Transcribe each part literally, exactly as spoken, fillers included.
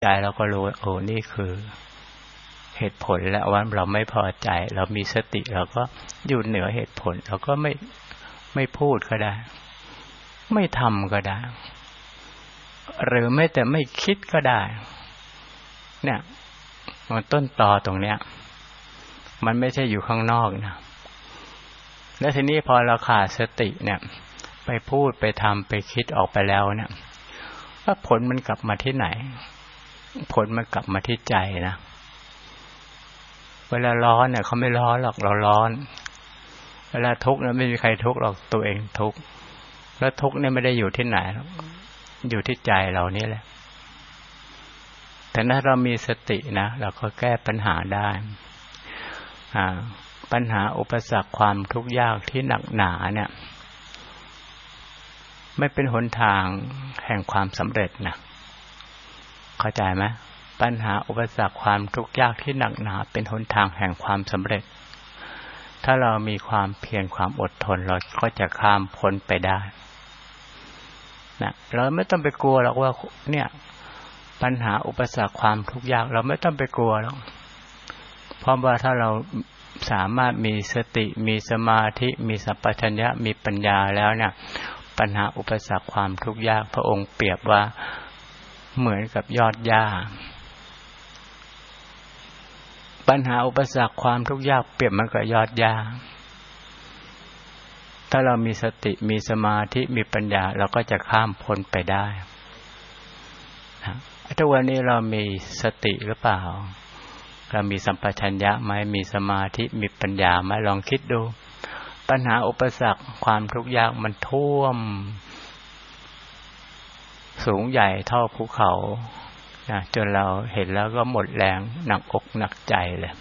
ใจเราก็รู้โอ้นี่คือเหตุผลแล้วว่าเราไม่พอใจเรามีสติเราก็อยู่เหนือเหตุผลเราก็ไม่ไม่พูดก็ได้ไม่ทำก็ได้หรือไม่แต่ไม่คิดก็ได้เนี่ยมันต้นตอตรงเนี้ยมันไม่ใช่อยู่ข้างนอกนะแล้วทีนี้พอเราขาดสติเนี่ยไปพูดไปทำไปคิดออกไปแล้วเนี่ยว่าผลมันกลับมาที่ไหนผลมันกลับมาที่ใจนะเวลาร้อนเนี่ยเขาไม่ร้อนหรอกเราร้อนเวลาทุกข์เนี่ยไม่มีใครทุกข์หรอกตัวเองทุกข์แล้วทุกข์เนี่ยไม่ได้อยู่ที่ไหนอยู่ที่ใจเรานี่แหละแต่ถ้าเรามีสตินะเราก็แก้ปัญหาได้อ่าปัญหาอุปสรรคความทุกข์ยากที่หนักหนาเนี่ยไม่เป็นหนทางแห่งความสำเร็จนะเข้าใจไหมปัญหาอุปสรรคความทุกข์ยากที่หนักหนาเป็นหนทางแห่งความสำเร็จถ้าเรามีความเพียรความอดทนเราก็จะข้ามพ้นไปได้นะเราไม่ต้องไปกลัวหรอกว่าเนี่ยปัญหาอุปสรรคความทุกข์ยากเราไม่ต้องไปกลัวหรอกเพราะว่าถ้าเราสามารถมีสติมีสมาธิมีสัมปชัญญะมีปัญญาแล้วเนี่ยปัญหาอุปสรรคความทุกข์ยากพระองค์เปรียบว่าเหมือนกับยอดหญ้าปัญหาอุปสรรคความทุกข์ยากเปรียบเหมือนกับยอดหญ้าถ้าเรามีสติมีสมาธิมีปัญญาเราก็จะข้ามพ้นไปได้ทุกวันนี้เรามีสติหรือเปล่าเรามีสัมปชัญญะไหมมีสมาธิมีปัญญาไหมลองคิดดูปัญหาอุปสรรคความทุกข์ยากมันท่วมสูงใหญ่เท่าภูเขานะจนเราเห็นแล้วก็หมดแรงหนักอกหนักใจเลย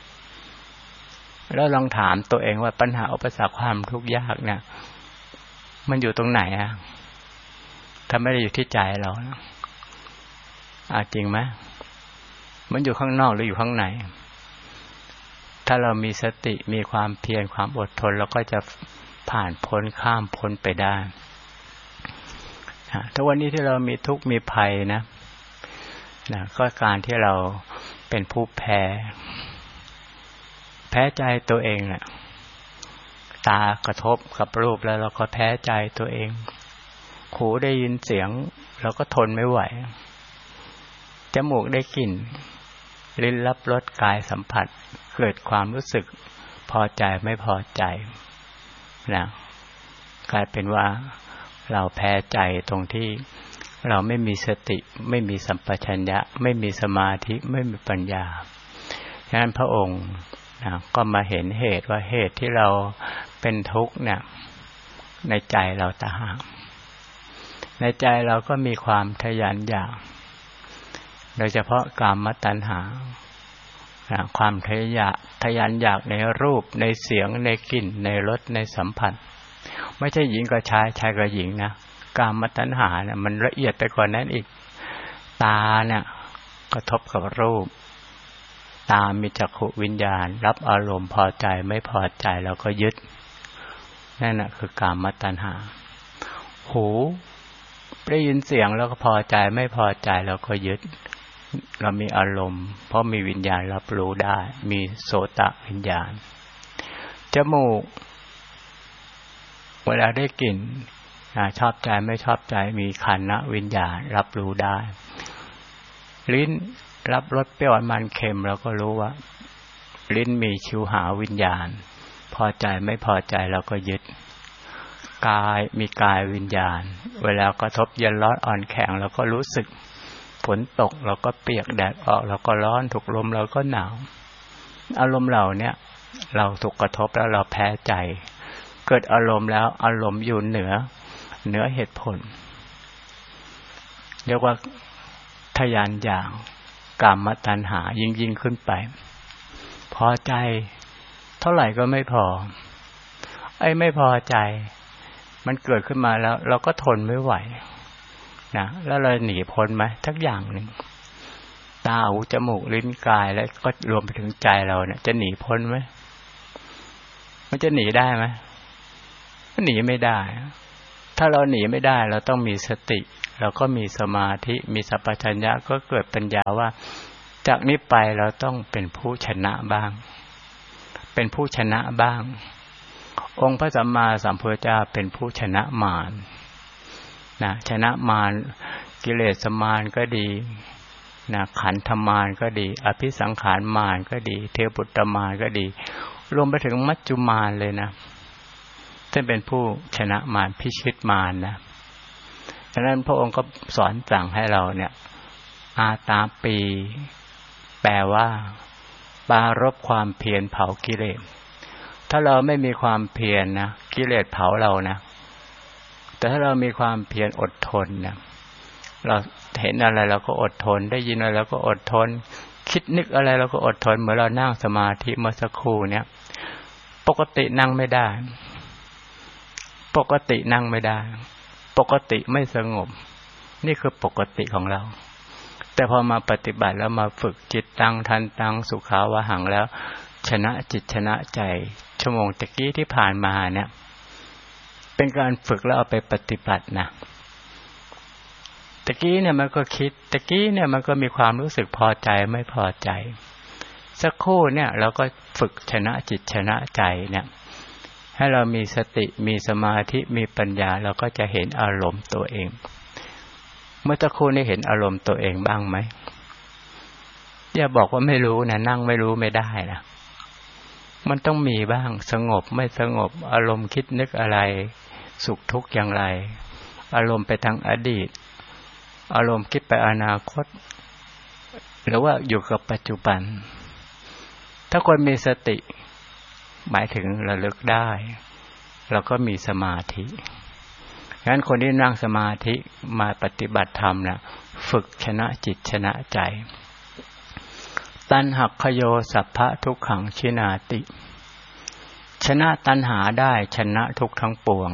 แล้วลองถามตัวเองว่าปัญหาอุปสรรคความทุกข์ยากเนี่ยมันอยู่ตรงไหนอ่ะถ้าไม่ได้อยู่ที่ใจเราอ่ะจริงไหมมันอยู่ข้างนอกหรืออยู่ข้างในถ้าเรามีสติมีความเพียรความอดทนเราก็จะผ่านพ้นข้ามพ้นไปได้ถ้าวันนี้ที่เรามีทุกข์มีภัยนะนะก็การที่เราเป็นผู้แพ้แพ้ใจตัวเองแหละตากระทบกับรูปแล้วเราก็แพ้ใจตัวเองหูได้ยินเสียงเราก็ทนไม่ไหวจมูกได้กลิ่นลิ้นรับรสกายสัมผัสเกิดความรู้สึกพอใจไม่พอใจนะกลายเป็นว่าเราแพ้ใจตรงที่เราไม่มีสติไม่มีสัมปชัญญะไม่มีสมาธิไม่มีปัญญาฉะนั้นพระองค์นะก็มาเห็นเหตุว่าเหตุที่เราเป็นทุกข์เนี่ยในใจเราต่างหากในใจเราก็มีความทะยานอยากโดยเฉพาะกามตัณหาความทะยานทะยานอยากในรูปในเสียงในกลิ่นในรสในสัมผัสไม่ใช่หญิงกับชายชายกับหญิงนะกามตัณหาเนี่ยมันละเอียดไปกว่านั้นอีกตาเนี่ยกระทบกับรูปตามีจักขุวิญญาณรับอารมณ์พอใจไม่พอใจแล้วก็ยึดนั่นน่ะคือกามตัณหาหูได้ยินเสียงแล้วก็พอใจไม่พอใจแล้วก็ยึดเรามีอารมณ์เพราะมีวิญญาณรับรู้ได้มีโสตวิญญาณจมูกเวลาได้กลิ่นชอบใจไม่ชอบใจมีขันธ์วิญญาณรับรู้ได้ลิ้นรับรสเปรี้ยวมันเค็มเราก็รู้ว่าลิ้นมีชิวหาวิญญาณพอใจไม่พอใจเราก็ยึดกายมีกายวิญญาณเวลากระทบเย็นร้อนอ่อนแข็งเราก็รู้สึกฝนตกเราก็เปียกแดดออกเราก็ร้อนถูกลมเราก็หนาวอารมณ์เหล่านี้เราถูกกระทบแล้วเราแพ้ใจเกิดอารมณ์แล้วอารมณ์อยู่เหนือเหนือเหตุผลเรียกว่าทะยานอยากกามตัณหายิ่งยิ่งขึ้นไปพอใจเท่าไหร่ก็ไม่พอไอ้ไม่พอใจมันเกิดขึ้นมาแล้วเราก็ทนไม่ไหวนะแล้วเราหนีพ้นไหมทักอย่างหนึ่งตาหูจมูกลิ้นกายแล้วก็รวมไปถึงใจเราเนี่ยจะหนีพ้นไหมมันจะหนีได้ไหมมันหนีไม่ได้ถ้าเราหนีไม่ได้เราต้องมีสติเราก็มีสมาธิมีสัพพัญญะก็เกิดปัญญาว่าจากนี้ไปเราต้องเป็นผู้ชนะบ้างเป็นผู้ชนะบ้างองค์พระสัมมาสัมพุทธเจ้าเป็นผู้ชนะมารนะชนะมารกิเลสมารก็ดีนะขันธมารก็ดีอภิสังขารมารก็ดีเทวปุตตมารก็ดีรวมไปถึงมัจจุมารเลยนะท่านเป็นผู้ชนะมารพิชิตมารนะฉะนั้นพระองค์ก็สอนสั่งให้เราเนี่ยอาตาปีแปลว่าปรารภความเพียรเผากิเลสถ้าเราไม่มีความเพียรนะกิเลสเผาเรานะแต่ถ้าเรามีความเพียรอดทนนะเราเห็นอะไรเราก็อดทนได้ยินอะไรเราก็อดทนคิดนึกอะไรเราก็อดทนเหมือนเรานั่งสมาธิเมื่อสักครู่เนี่ยปกตินั่งไม่ได้ปกตินั่งไม่ได้ปกติไม่สงบนี่คือปกติของเราแต่พอมาปฏิบัติแล้วมาฝึกจิตตั้งทันตั้งสุขาวหังแล้วชนะจิตชนะใจชั่วโมงตะกี้ที่ผ่านมาเนี่ยเป็นการฝึกแล้วเอาไปปฏิบัตินะตะกี้เนี่ยมันก็คิดตะกี้เนี่ยมันก็มีความรู้สึกพอใจไม่พอใจสักครู่เนี่ยเราก็ฝึกชนะจิตชนะใจเนี่ยให้เรามีสติมีสมาธิมีปัญญาเราก็จะเห็นอารมณ์ตัวเองเมื่อสักครู่นี้เห็นอารมณ์ตัวเองบ้างไหมอย่าบอกว่าไม่รู้นะนั่งไม่รู้ไม่ได้นะมันต้องมีบ้างสงบไม่สงบอารมณ์คิดนึกอะไรสุขทุกข์อย่างไรอารมณ์ไปทางอดีตอารมณ์คิดไปอนาคตหรือว่าอยู่กับปัจจุบันถ้าคนมีสติหมายถึงระลึกได้เราก็มีสมาธิงั้นคนที่นั่งสมาธิมาปฏิบัติธรรมนะฝึกชนะจิตชนะใจตัณหักขโยสัพพะทุกขังชินาติชนะตัณหาได้ชนะทุกทั้งปวง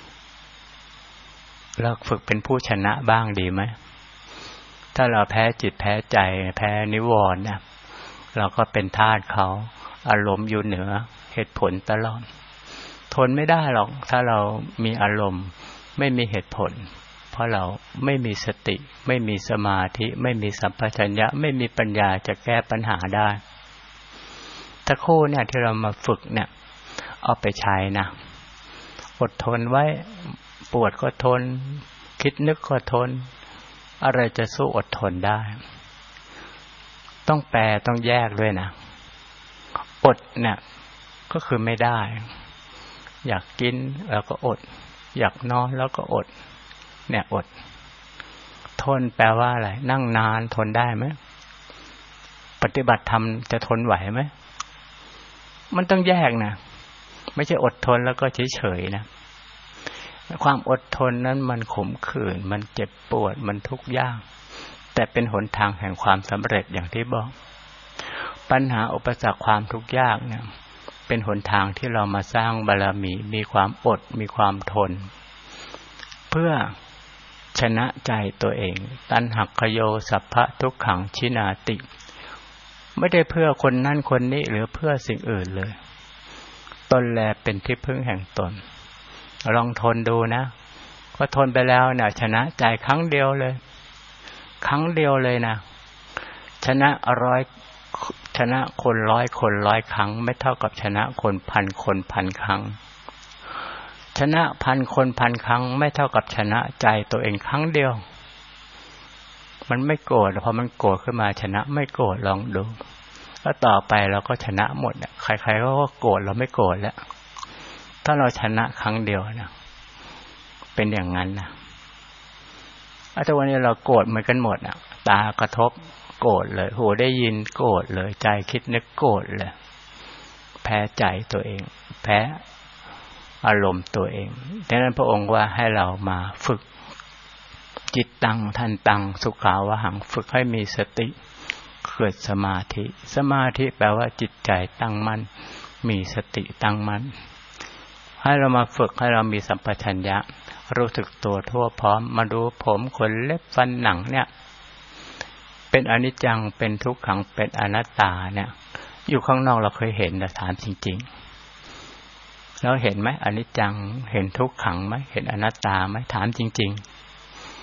เราฝึกเป็นผู้ชนะบ้างดีไหมถ้าเราแพ้จิตแพ้ใจแพ้นิวรณ์นะเราก็เป็นทาสเขาอารมณ์อยู่เหนือเหตุผลตลอดทนไม่ได้หรอกถ้าเรามีอารมณ์ไม่มีเหตุผลเพราะเราไม่มีสติไม่มีสมาธิไม่มีสัมปชัญญะไม่มีปัญญาจะแก้ปัญหาได้ตะโค่เนี่ยที่เรามาฝึกเนี่ยเอาไปใช้นะอดทนไว้ปวดก็ทนคิดนึกก็ทนอะไรจะสู้อดทนได้ต้องแปลต้องแยกด้วยนะอดเนี่ยก็คือไม่ได้อยากกินแล้วก็อดอยากนอนแล้วก็อดเนี่ยอดทนแปลว่าอะไรนั่งนานทนได้ไหมปฏิบัติธรรมจะทนไหวไหมมันต้องแยกนะไม่ใช่อดทนแล้วก็เฉยๆนะความอดทนนั้นมันขมขื่นมันเจ็บปวดมันทุกข์ยากแต่เป็นหนทางแห่งความสำเร็จอย่างที่บอกปัญหาอุปสรรคความทุกข์ยากเนี่ยเป็นหนทางที่เรามาสร้างบารมีมีความอดมีความทนเพื่อชนะใจตัวเองตัณหักขโยสัพพะทุกขังชินาติไม่ได้เพื่อคนนั่นคนนี้หรือเพื่อสิ่งอื่นเลยตนแลเป็นที่พึ่งแห่งตนลองทนดูนะก็ทนไปแล้วเนี่ยชนะใจครั้งเดียวเลยครั้งเดียวเลยนะชนะร้อยชนะคนร้อยคนร้อยครั้งไม่เท่ากับชนะคนพันคนพันครั้งชนะพันคนพันครั้งไม่เท่ากับชนะใจตัวเองครั้งเดียวมันไม่โกรธพอมันโกรธขึ้นมาชนะไม่โกรธลองดูแล้วต่อไปเราก็ชนะหมดเนี่ยใครๆก็โกรธเราไม่โกรธแล้วถ้าเราชนะครั้งเดียวนะเป็นอย่างนั้นนะแต่วันนี้เราโกรธเหมือนกันหมดอ่ะตากระทบโกรธเลยหูได้ยินโกรธเลยใจคิดนึกโกรธเลยแพ้ใจตัวเองแพ้อารมณ์ตัวเองดังนั้นพระองค์ว่าให้เรามาฝึกจิตตั้งทันตั้งสุขาวหังฝึกให้มีสติเกิดสมาธิสมาธิแปลว่าจิตใจตั้งมั่นมีสติตั้งมั่นให้เรามาฝึกให้เรามีสัมปชัญญะรู้สึกตัวทั่วพร้อมมาดูผมขนเล็บฟันหนังเนี่ยเป็นอนิจจังเป็นทุกขังเป็นอนัตตาเนี่ยอยู่ข้างนอกเราเคยเห็นแต่ถามจริงๆเราเห็นไหมอนิจจังเห็นทุกขังไหมเห็นอนัตตาไหมถามจริงๆ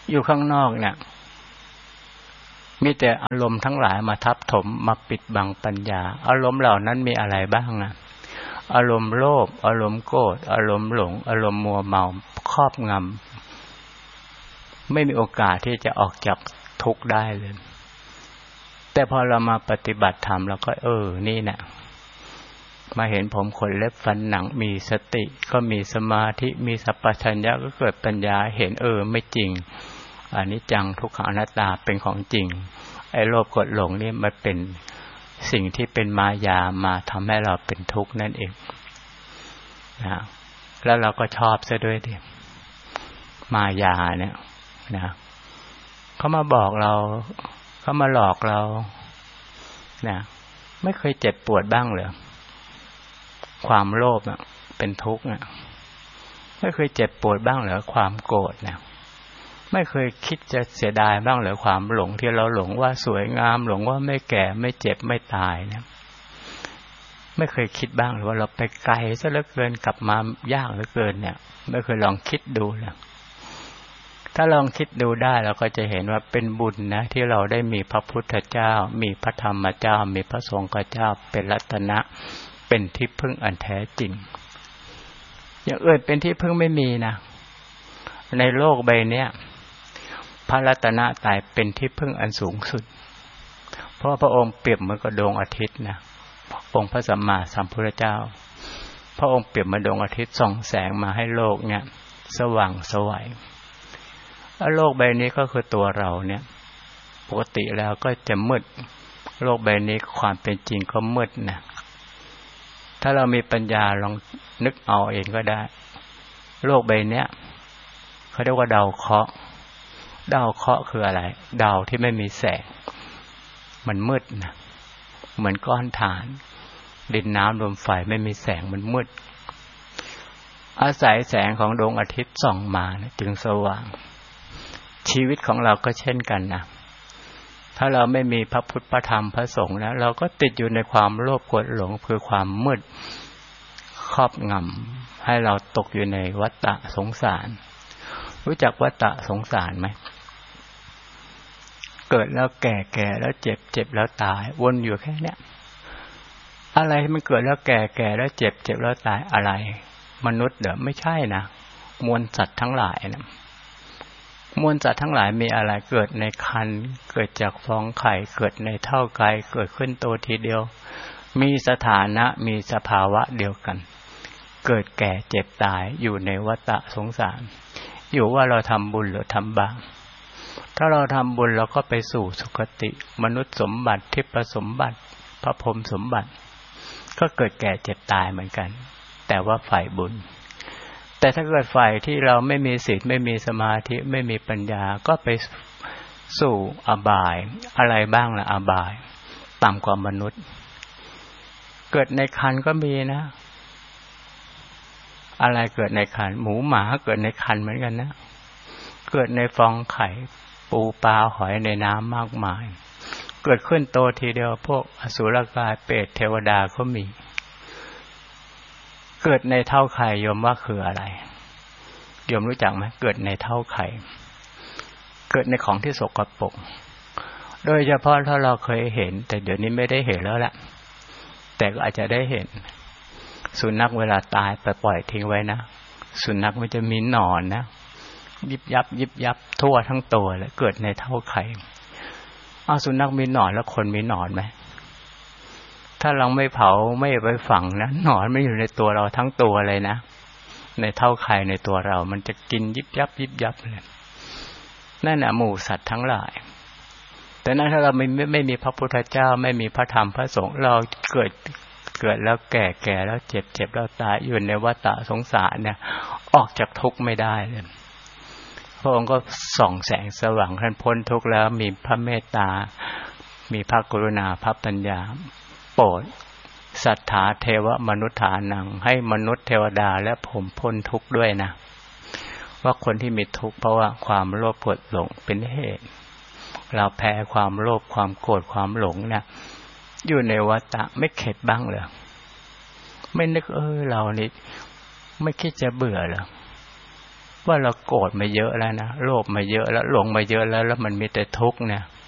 อยู่ข้างนอกเนี่ยมีแต่อารมณ์ทั้งหลายมาทับถมมาปิดบังปัญญาอารมณ์เหล่านั้นมีอะไรบ้างนะอารมณ์โลภอารมณ์โกรธอารมณ์หลงอารมณ์มัวเมาครอบงำไม่มีโอกาสที่จะออกจากทุกข์ได้เลยแต่พอเรามาปฏิบัติธรรมเราก็เออนี่นะมาเห็นผมขนเล็บฟันหนังมีสติก็มีสมาธิมีสัพพัญญะก็เกิดปัญญาเห็นเออไม่จริงอนิจจังทุกขังอนัตตาเป็นของจริงไอ้โลภโกรธหลงนี่มันเป็นสิ่งที่เป็นมายามาทำให้เราเป็นทุกข์นั่นเองนะแล้วเราก็ชอบซะด้วยดิมายาเนี่ยนะเขามาบอกเราเขามาหลอกเรานะไม่เคยเจ็บปวดบ้างเหรอความโลภอ่ะเป็นทุกข์อ่ะไม่เคยเจ็บปวดบ้างเหรอความโกรธเนี่ยไม่เคยคิดจะเสียดายบ้างเหรอความหลงที่เราหลงว่าสวยงามหลงว่าไม่แก่ไม่เจ็บไม่ตายเนี่ยไม่เคยคิดบ้างหรือว่าเราไปไกลซะเหลือเกินกลับมายากเหลือเกินเนี่ยไม่เคยลองคิดดูเลยถ้าลองคิดดูได้เราก็จะเห็นว่าเป็นบุญนะที่เราได้มีพระพุทธเจ้ามีพระธรรมเจ้ามีพระสงฆ์เจ้าเป็นรัตนะเป็นที่พึ่งอันแท้จริงอย่างอื่นเป็นที่พึ่งไม่มีนะในโลกใบนี้พระรัตนตรัยเป็นที่พึ่งอันสูงสุดเพราะพระองค์เปรียบเหมือนกับดวงอาทิตย์นะองค์พระสัมมาสัมพุทธเจ้าพระองค์เปรียบเหมือนดวงอาทิตย์ส่องแสงมาให้โลกเนี่ยสว่างไสวโลกใบนี้ก็คือตัวเราเนี่ยปกติแล้วก็จะมืดโลกใบนี้ความเป็นจริงก็มืดนะถ้าเรามีปัญญาลองนึกเอาเองก็ได้โลกใบนี้เขาเรียกว่าดาวเคราะห์ดาวเคราะห์คืออะไรดาวที่ไม่มีแสงมันมืดนะเหมือนก้อนถ่านดินน้ำลมไฟไม่มีแสงมันมืดอาศัยแสงของดวงอาทิตย์ส่องมานะจึงสว่างชีวิตของเราก็เช่นกันนะถ้าเราไม่มีพระพุทธพระธรรมพระสงฆ์นะเราก็ติดอยู่ในความโลภโกรธหลงคือความมืดครอบงำให้เราตกอยู่ในวัฏฏะสงสารรู้จักวัฏฏะสงสารไหมเกิดแล้วแก่แก่แล้วเจ็บเจ็บแล้วตายวนอยู่แค่เนี้ยอะไรมันเกิดแล้วแก่แก่แล้วเจ็บเจ็บแล้วตายอะไรมนุษย์เด้อไม่ใช่นะมวลสัตว์ทั้งหลายนะมวลสัตว์ทั้งหลายมีอะไรเกิดในครรภ์เกิดจากฟองไข่เกิดในเท่าไก่เกิดขึ้นโตทีเดียวมีสถานะมีสภาวะเดียวกันเกิดแก่เจ็บตายอยู่ในวัฏฏะสงสารอยู่ว่าเราทำบุญหรือทำบาปถ้าเราทำบุญเราก็ไปสู่สุคติมนุษย์สมบัติทิพสมบัติพระพรหมสมบัติก็เกิดแก่เจ็บตายเหมือนกันแต่ว่าฝ่ายบุญแต่ถ้าเกิดฝ่ายที่เราไม่มีศีลไม่มีสมาธิไม่มีปัญญาก็ไปสู่อบายอะไรบ้างล่ะอบายต่ำกว่ามนุษย์เกิดในครรภ์ก็มีนะอะไรเกิดในครรภ์หมูหมาเกิดในครรภ์เหมือนกันนะเกิดในฟองไข่ปูปลาหอยในน้ำมากมายเกิดขึ้นโตทีเดียวพวกอสุรกายเปรตเทวดาก็มีเกิดในเท่าไข่โยมว่าคืออะไรโยมรู้จักไหมเกิดในเท่าไข่เกิดในของที่สกปรกโดยเฉพาะถ้าเราเคยเห็นแต่เดี๋ยวนี้ไม่ได้เห็นแล้วล่ะแต่ก็อาจจะได้เห็นสุนัขเวลาตายไปปล่อยทิ้งไว้นะสุนัขมันจะมีหนอนนะยิบยับยิบยับทั่วทั้งตัวเลยเกิดในเท่าไข่เอาสุนัขมีหนอนแล้วคนมีหนอนไหมถ้าเราไม่เผาไม่ไปฝังนะหนอนไม่อยู่ในตัวเราทั้งตัวเลยนะในเท่าไข่ในตัวเรามันจะกินยิบยับยิบยับเลยนั่นน่ะหมู่สัตว์ทั้งหลายแต่นั้นถ้าเราไม่ไม่มีพระพุทธเจ้าไม่มีพระธรรมพระสงฆ์เราเกิดเกิดแล้วแก่แก่แล้วเจ็บเจ็บแล้วตายอยู่ในวัฏฏะสงสารเนี่ยออกจากทุกข์ไม่ได้เลยพระองค์ก็ส่องแสงสว่างท่านพ้นทุกข์แล้วมีพระเมตตามีพระกรุณาพระปัญญาโปรดสัทธาเทวมนุษฐานังให้มนุษย์เทวดาและผมพ้นทุกข์ด้วยนะว่าคนที่มีทุกข์เพราะว่าความโลภโกรธหลงเป็นเหตุเราแพ้ความโลภความโกรธความหลงเนี่ยอยู่ในวัฏฏะไม่เข็ดบ้างเหรอไม่นึกเออเรานี่ไม่คิดจะเบื่อเหรอว่าเราโกรธมาเยอะแล้วนะโลภมาเยอะแล้วหลงมาเยอะแล้วแล้วมันมีแต่ทุกข์เนี่ย